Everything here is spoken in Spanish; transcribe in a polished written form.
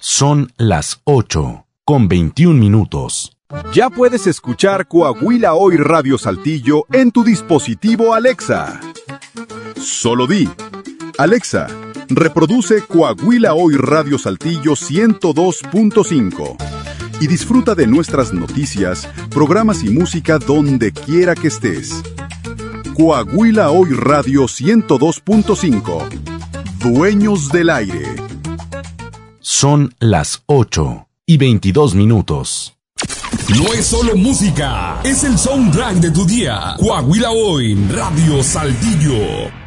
Son las 8:21. Ya puedes escuchar Coahuila Hoy Radio Saltillo en tu dispositivo Alexa. Solo di: Alexa, reproduce Coahuila Hoy Radio Saltillo 102.5 y disfruta de nuestras noticias, programas y música donde quiera que estés. Coahuila Hoy Radio 102.5. Dueños del aire. Son las 8:22. No es solo música, es el soundtrack de tu día. Coahuila Hoy Radio Saltillo.